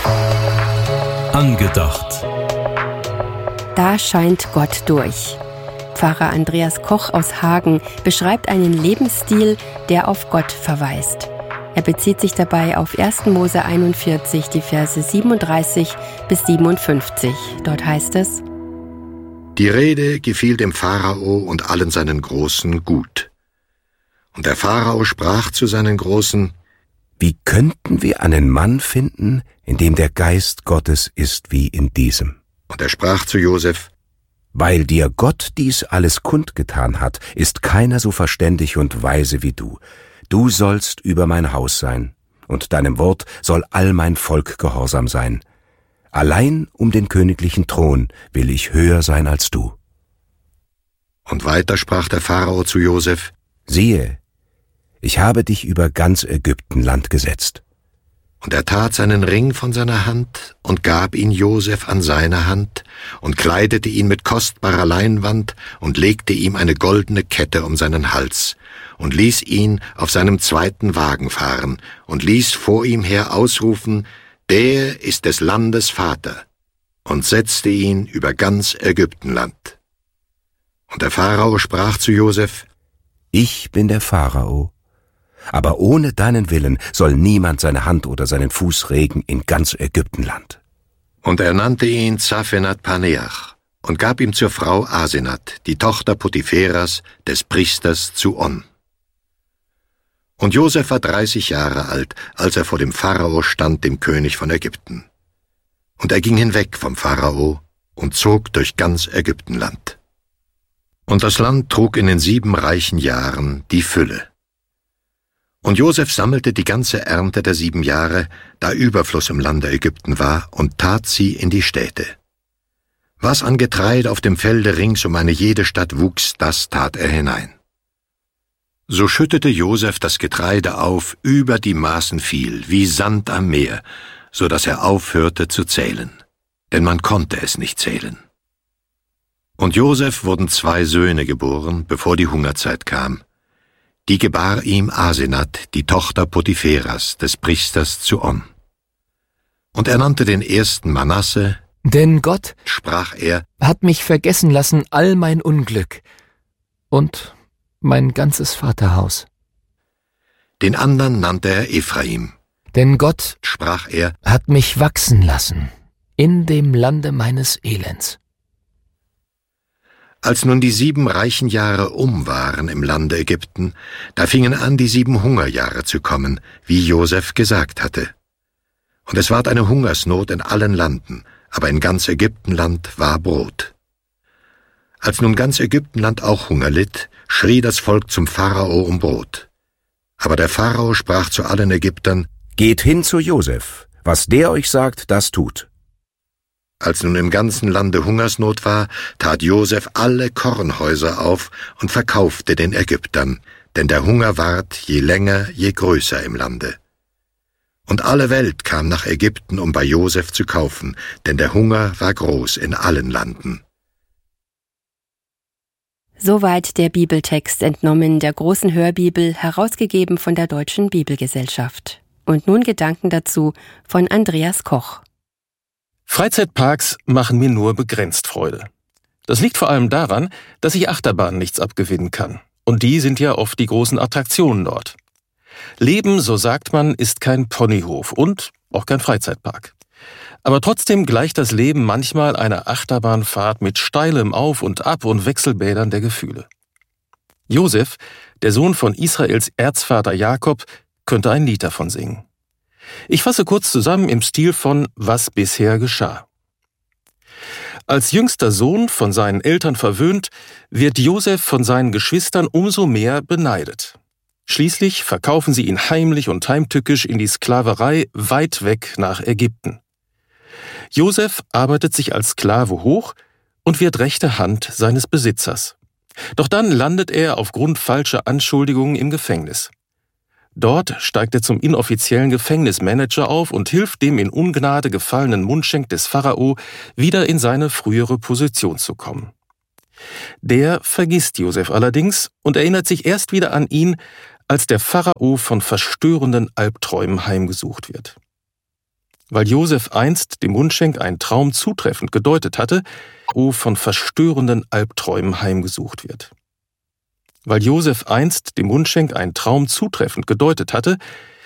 Angedacht. Da scheint Gott durch. Pfarrer Andreas Koch aus Hagen beschreibt einen Lebensstil, der auf Gott verweist. Er bezieht sich dabei auf 1. Mose 41, die Verse 37 bis 57. Dort heißt es: Die Rede gefiel dem Pharao und allen seinen Großen gut. Und der Pharao sprach zu seinen Großen: Wie könnten wir einen Mann finden, in dem der Geist Gottes ist wie in diesem? Und er sprach zu Josef: Weil dir Gott dies alles kundgetan hat, ist keiner so verständig und weise wie du. Du sollst über mein Haus sein, und deinem Wort soll all mein Volk gehorsam sein. Allein um den königlichen Thron will ich höher sein als du. Und weiter sprach der Pharao zu Josef: Siehe, ich habe dich über ganz Ägyptenland gesetzt. Und er tat seinen Ring von seiner Hand und gab ihn Josef an seine Hand und kleidete ihn mit kostbarer Leinwand und legte ihm eine goldene Kette um seinen Hals und ließ ihn auf seinem zweiten Wagen fahren und ließ vor ihm her ausrufen: Der ist des Landes Vater, und setzte ihn über ganz Ägyptenland. Und der Pharao sprach zu Josef: Ich bin der Pharao. Aber ohne deinen Willen soll niemand seine Hand oder seinen Fuß regen in ganz Ägyptenland. Und er nannte ihn Zaphenat-Paneach und gab ihm zur Frau Asenat, die Tochter Potipheras, des Priesters zu On. Und Josef war 30 Jahre alt, als er vor dem Pharao stand, dem König von Ägypten. Und er ging hinweg vom Pharao und zog durch ganz Ägyptenland. Und das Land trug in den 7 reichen Jahren die Fülle. Und Josef sammelte die ganze Ernte der 7 Jahre, da Überfluss im Lande Ägypten war, und tat sie in die Städte. Was an Getreide auf dem Felde rings um eine jede Stadt wuchs, das tat er hinein. So schüttete Josef das Getreide auf, über die Maßen viel, wie Sand am Meer, so dass er aufhörte zu zählen, denn man konnte es nicht zählen. Und Josef wurden 2 Söhne geboren, bevor die Hungerzeit kam. Die gebar ihm Asenat, die Tochter Potipheras, des Priesters zu On. Und er nannte den ersten Manasse, denn Gott, sprach er, hat mich vergessen lassen all mein Unglück und mein ganzes Vaterhaus. Den anderen nannte er Ephraim, denn Gott, sprach er, hat mich wachsen lassen in dem Lande meines Elends. Als nun die 7 reichen Jahre waren im Lande Ägypten, da fingen an, die 7 Hungerjahre zu kommen, wie Josef gesagt hatte. Und es ward eine Hungersnot in allen Landen, aber in ganz Ägyptenland war Brot. Als nun ganz Ägyptenland auch Hunger litt, schrie das Volk zum Pharao um Brot. Aber der Pharao sprach zu allen Ägyptern: Geht hin zu Josef, was der euch sagt, das tut. Als nun im ganzen Lande Hungersnot war, tat Josef alle Kornhäuser auf und verkaufte den Ägyptern, denn der Hunger ward je länger, je größer im Lande. Und alle Welt kam nach Ägypten, um bei Josef zu kaufen, denn der Hunger war groß in allen Landen. Soweit der Bibeltext, entnommen der großen Hörbibel, herausgegeben von der Deutschen Bibelgesellschaft. Und nun Gedanken dazu von Andreas Koch. Freizeitparks machen mir nur begrenzt Freude. Das liegt vor allem daran, dass ich Achterbahnen nichts abgewinnen kann. Und die sind ja oft die großen Attraktionen dort. Leben, so sagt man, ist kein Ponyhof und auch kein Freizeitpark. Aber trotzdem gleicht das Leben manchmal einer Achterbahnfahrt mit steilem Auf und Ab und Wechselbädern der Gefühle. Josef, der Sohn von Israels Erzvater Jakob, könnte ein Lied davon singen. Ich fasse kurz zusammen im Stil von Was bisher geschah. Als jüngster Sohn, von seinen Eltern verwöhnt, wird Josef von seinen Geschwistern umso mehr beneidet. Schließlich verkaufen sie ihn heimlich und heimtückisch in die Sklaverei weit weg nach Ägypten. Josef arbeitet sich als Sklave hoch und wird rechte Hand seines Besitzers. Doch dann landet er aufgrund falscher Anschuldigungen im Gefängnis. Dort steigt er zum inoffiziellen Gefängnismanager auf und hilft dem in Ungnade gefallenen Mundschenk des Pharao, wieder in seine frühere Position zu kommen. Der vergisst Josef allerdings und erinnert sich erst wieder an ihn, als der Pharao von verstörenden Albträumen heimgesucht wird. Weil Josef einst dem Mundschenk einen Traum zutreffend gedeutet hatte, wo von verstörenden Albträumen heimgesucht wird. Weil Josef einst dem Mundschenk einen Traum zutreffend gedeutet hatte,